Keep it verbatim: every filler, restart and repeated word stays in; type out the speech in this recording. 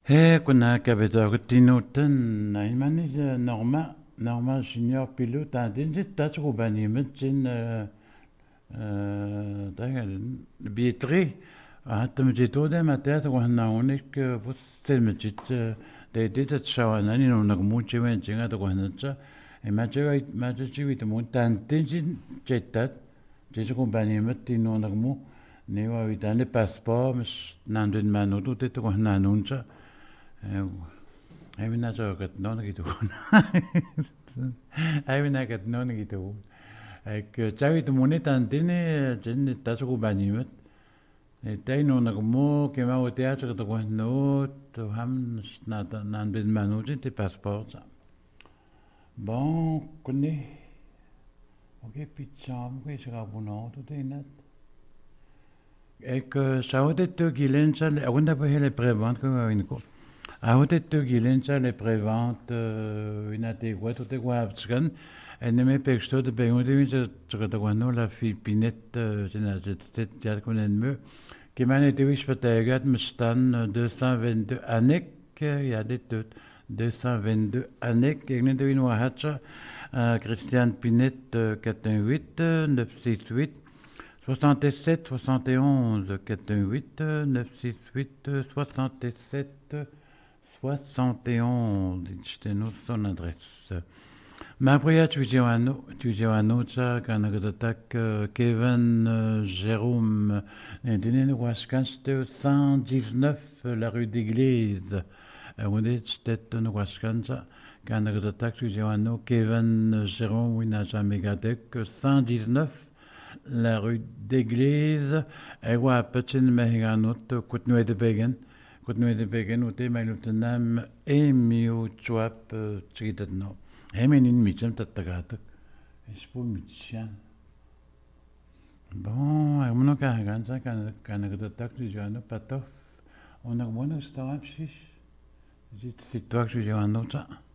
He, kuna kabeta kutinutan na imani norma norma junior pilot a din dit dat rubani mit in da bietri hat mit dit da ma teat wa na unik pustel mit dit de dit at shawana ni no nagmuche wen jinga da wa cha e ma je ma je ji wit mo tan tin jin jetat je rubani mit in no nagmu ne wa wit an passeport mis nan den manu do dit wa na nuncha Hij heeft zo het nodig doen. Hij heeft het nodig doen. Ik zou het monet aan dingen, zijn dat zo bij niemand. Het een nog moe, ik heb het theater toch nog nooit, we hebben na na een beetje manoeuvre de paspoort. Bon, connais. Oké, pizza, ik ga bonen, dat is net. Ik zou het toch gillen zijn, ik wou dat we hele prevent kunnen winnen. Ah, wat het toch gillen zijn, de prevent, in het wat het ook afscan. En dan heb ik gestoten bij ons, die mensen zeggen dat we nou la Filipinette, zijn dat het jaar kunnen me. Ik heb mij niet verteld, me staan tweehonderdvijfentwintig annek, ja dit doet tweehonderdvijfentwintig annek. Ik neem de wat had Christian Pinet quatre-vingt-huit neuf cent soixante-huit soixante-sept soixante et onze quatre-vingt-huit neuf cent soixante-huit soixante-sept soixante et onze. C'était nous son adresse. Ma après tu dis à nous, tu dis à nous ça quand on attaque Kevin Jérôme dîner nous waskan c'était cent dix-neuf la rue d'Église. On dit c'était nous waskan ça quand on attaque tu dis à nous Kevin Jérôme oui n'a jamais gardé que cent dix-neuf la rue d'Église et ouais petit mehiganot coutnou de Begen coutnou de Begen ou t'es mais le nom Emio Chouap tchidno. Hemenin mitjem tatagatak. Es po mitjan. Bon, er moet ook gaan zijn, kan kan ik dat tak die jano patof. On a gewoon een stap shish. Dit situatie jano ta.